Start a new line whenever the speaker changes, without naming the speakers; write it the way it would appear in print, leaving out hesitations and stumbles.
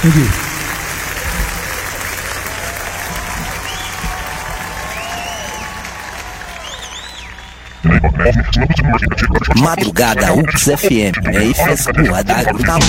Entendi.
Madrugada UX FM, é frescura da gruta.